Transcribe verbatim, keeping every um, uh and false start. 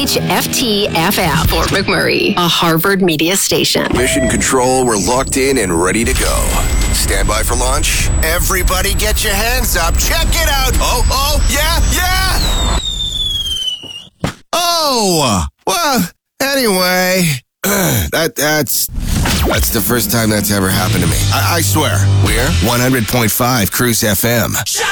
H F T F M. Fort McMurray, a Harvard media station. Mission Control, we're locked in and ready to go. Stand by for launch. Everybody get your hands up. Check it out. Oh, oh, yeah, yeah. Oh, well, anyway, that that's that's the first time that's ever happened to me. I, I swear. We're one hundred point five Cruise F M.